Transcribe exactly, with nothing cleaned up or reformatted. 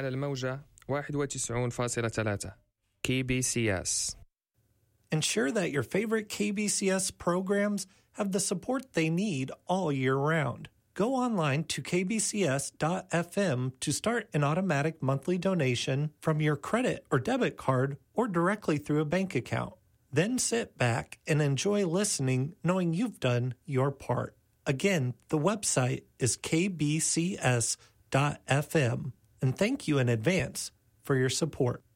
على الموجة واحد وتسعين فاصلة ثلاثة K B C S. Ensure that your favorite K B C S programs have the support they need all year round. Go online to k b c s dot f m to start an automatic monthly donation from your credit or debit card or directly through a bank account. Then sit back and enjoy listening knowing you've done your part. Again, the website is k b c s dot f m, and thank you in advance for your support.